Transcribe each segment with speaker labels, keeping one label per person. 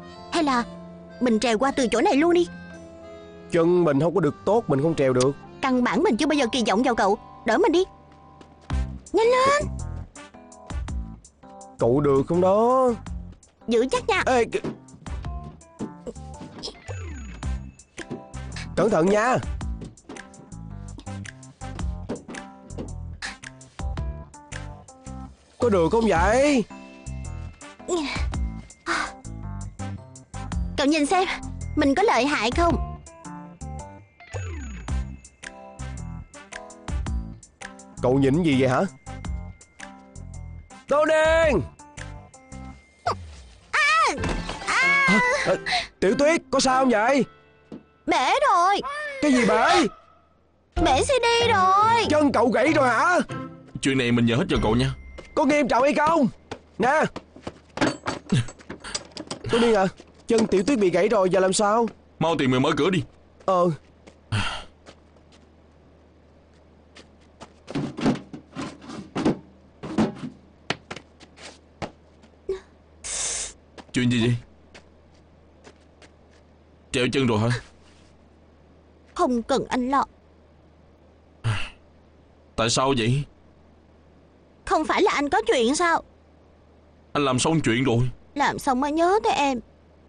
Speaker 1: Hay là mình trèo qua từ chỗ này luôn đi.
Speaker 2: Chân mình không có được tốt, mình không trèo được.
Speaker 1: Căn bản mình chưa bao giờ kỳ vọng vào cậu. Đỡ mình đi. Nhanh lên.
Speaker 2: Cậu được không đó?
Speaker 1: Giữ chắc nha.
Speaker 2: Ê, cẩn thận nha. Có được không vậy?
Speaker 1: Cậu nhìn xem mình có lợi hại không?
Speaker 2: Cậu nhìn gì vậy hả? Tô đen. Tiểu Tuyết, có sao không vậy?
Speaker 1: Bể rồi.
Speaker 2: Cái gì bể?
Speaker 1: Bể CD rồi.
Speaker 2: Chân cậu gãy rồi hả?
Speaker 3: Chuyện này mình nhờ hết cho cậu nha.
Speaker 2: Có nghiêm trọng hay không? Nè. Tô đen à, chân Tiểu Tuyết bị gãy rồi, giờ làm sao?
Speaker 3: Mau tìm người mở cửa đi. Chuyện gì vậy? Treo chân rồi hả?
Speaker 1: Không cần anh lo.
Speaker 3: Tại sao vậy?
Speaker 1: Không phải là anh có chuyện sao?
Speaker 3: Anh làm xong chuyện rồi.
Speaker 1: Làm xong mới nhớ tới em.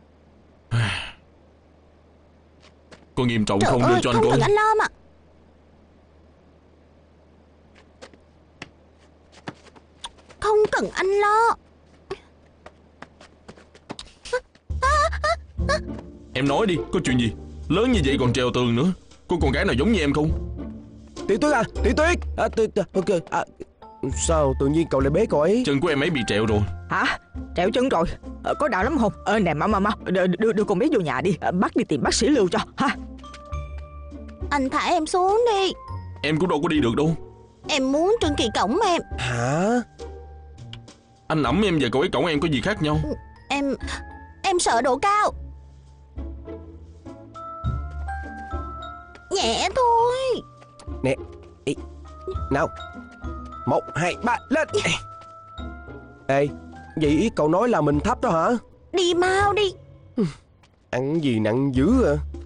Speaker 3: Có nghiêm trọng
Speaker 1: Trời
Speaker 3: không, đưa
Speaker 1: ơi,
Speaker 3: cho anh
Speaker 1: không
Speaker 3: coi.
Speaker 1: cần anh lo mà. Không cần anh lo.
Speaker 3: Em nói đi, có chuyện gì? Lớn như vậy còn trèo tường nữa. Có con gái nào giống như em không?
Speaker 2: Tiểu Tuyết à, Tiểu Tuyết. Ok. Sao tự nhiên cậu lại bế cậu ấy?
Speaker 3: Chân của em ấy bị trẹo rồi.
Speaker 4: Hả? Trẹo chân rồi. Có đau lắm không? Nè mau đưa con bé vô nhà đi. Bác đi tìm bác sĩ Lưu cho ha.
Speaker 1: Anh thả em xuống đi.
Speaker 3: Em cũng đâu có đi được đâu.
Speaker 1: Em muốn Trân Kỳ cõng em.
Speaker 2: Hả?
Speaker 3: Anh ẵm em và cậu ấy cõng em có gì khác nhau?
Speaker 1: Em sợ độ cao. Nhẹ thôi.
Speaker 2: Nè. Nào. 1, 2, 3, lên. Ê, vậy ý cậu nói là mình thấp đó hả?
Speaker 1: Đi mau đi.
Speaker 2: Ăn gì nặng dữ à?